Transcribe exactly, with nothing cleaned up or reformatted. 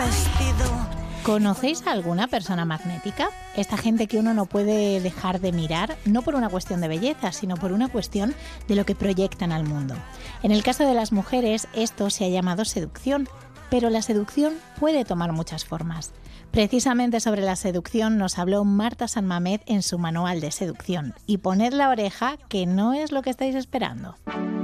vestido. ¿Conocéis a alguna persona magnética? Esta gente que uno no puede dejar de mirar, no por una cuestión de belleza, sino por una cuestión de lo que proyectan al mundo. En el caso de las mujeres, esto se ha llamado seducción, pero la seducción puede tomar muchas formas. Precisamente sobre la seducción nos habló Marta San Mamés en su manual de seducción. Y poned la oreja, que no es lo que estáis esperando.